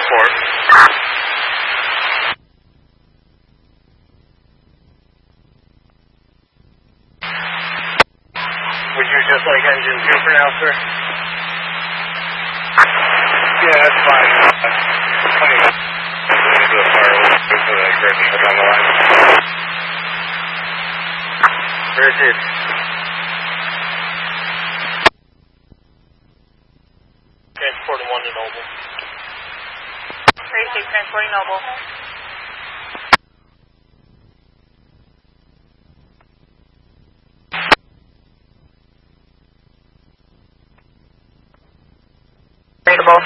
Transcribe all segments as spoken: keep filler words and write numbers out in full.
report. Would you just like engine two for now, sir? Yeah, that's fine. Uh, plenty of into the fire with the grid shut on the line. Rigid. Transporting one to Noble. thirty-six, transporting Noble. Readable.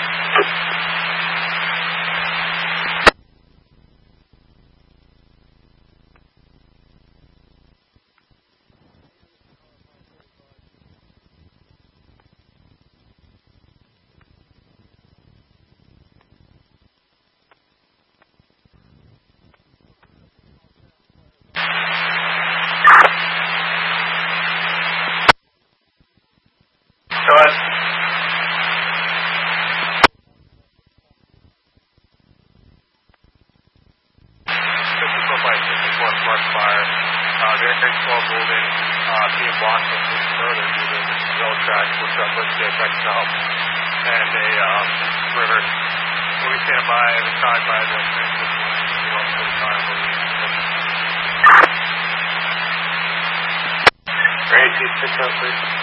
Go ahead. fifty-four by fifty-four Mark Fire. Uh, the aircraft twelve moving, uh, being blocked a little further due to the rail track, which uh, puts the effect up, and a um, river. We'll be standing by every time by the transmission line. We don't put a time where we Ready to pick up, please.